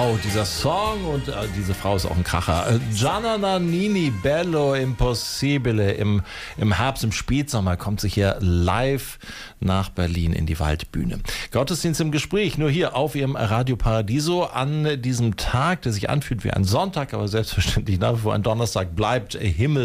Wow, dieser Song und diese Frau ist auch ein Kracher. Gianna Nannini, Bello Impossibile. Im Herbst, im Spätsommer kommt sie hier live nach Berlin in die Waldbühne. Gottesdienst im Gespräch, nur hier auf ihrem Radio Paradiso an diesem Tag, der sich anfühlt wie ein Sonntag, aber selbstverständlich nach wie vor ein Donnerstag bleibt.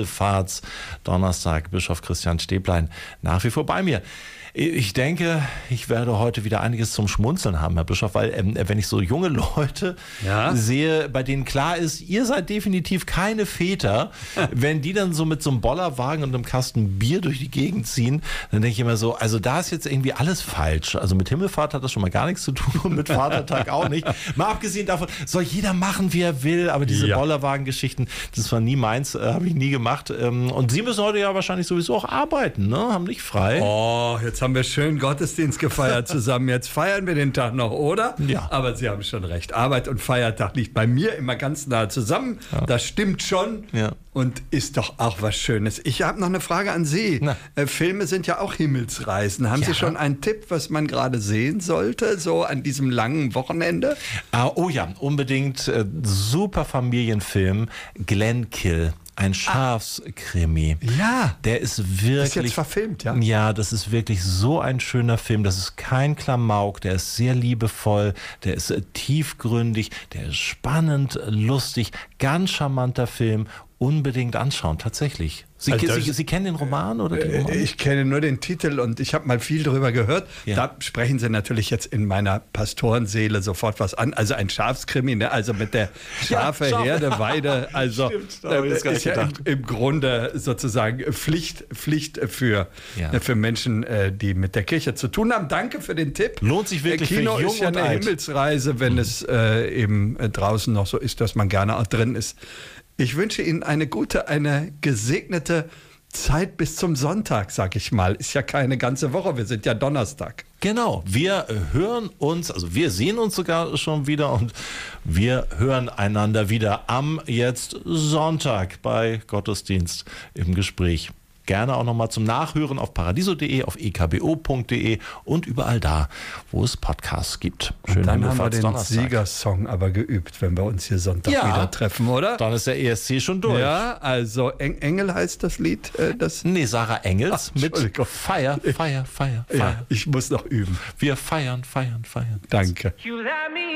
Himmelfahrtsdonnerstag. Bischof Christian Stäblein nach wie vor bei mir. Ich denke, ich werde heute wieder einiges zum Schmunzeln haben, Herr Bischof, weil wenn ich so junge Leute sehe, bei denen klar ist, ihr seid definitiv keine Väter, wenn die dann so mit so einem Bollerwagen und einem Kasten Bier durch die Gegend ziehen, dann denke ich immer so, also da ist jetzt irgendwie alles falsch. Also mit Himmelfahrt hat das schon mal gar nichts zu tun und mit Vatertag auch nicht. Mal abgesehen davon, soll jeder machen, wie er will, aber diese Bollerwagen-Geschichten, das war nie meins, habe ich nie gemacht. Und Sie müssen heute ja wahrscheinlich sowieso auch arbeiten, ne? Haben nicht frei. Oh, jetzt haben wir schön Gottesdienst gefeiert zusammen. Jetzt feiern wir den Tag noch, oder? Ja. Aber Sie haben schon recht. Arbeit und Feiertag liegt bei mir immer ganz nah zusammen. Ja. Das stimmt schon. Ja. Und ist doch auch was Schönes. Ich habe noch eine Frage an Sie. Filme sind ja auch Himmelsreisen. Haben Sie schon einen Tipp, was man gerade sehen sollte, so an diesem langen Wochenende? Oh ja, unbedingt. Super Familienfilm. Glenkill. Ein Schafskrimi. Ja. Der ist wirklich. Ist jetzt verfilmt, ja? Ja, das ist wirklich so ein schöner Film. Das ist kein Klamauk. Der ist sehr liebevoll. Der ist tiefgründig. Der ist spannend, lustig. Ganz charmanter Film. Unbedingt anschauen, tatsächlich. Sie kennen den Roman oder den Roman? Ich kenne nur den Titel und ich habe mal viel darüber gehört. Ja. Da sprechen Sie natürlich jetzt in meiner Pastorenseele sofort was an. Also ein Schafskrimi, ne? Also mit der Herde, Weide. Also ist ja im Grunde sozusagen Pflicht für Menschen, die mit der Kirche zu tun haben. Danke für den Tipp. Lohnt sich wirklich Kino für jung ist ja und eine alt. Himmelsreise, wenn es eben draußen noch so ist, dass man gerne auch drin ist. Ich wünsche Ihnen eine gesegnete Zeit bis zum Sonntag, sag ich mal. Ist ja keine ganze Woche, wir sind ja Donnerstag. Genau, wir hören uns, also wir sehen uns sogar schon wieder und wir hören einander wieder am jetzt Sonntag bei Gottesdienst im Gespräch. Gerne auch nochmal zum Nachhören auf paradiso.de, auf ekbo.de und überall da, wo es Podcasts gibt. Schönen Dann haben wir den Siegersong aber geübt, wenn wir uns hier Sonntag wieder treffen, oder? Dann ist der ESC schon durch. Ja, also Engel heißt das Lied. Sarah Engels mit Feier. Ja, ich muss noch üben. Wir feiern. Danke.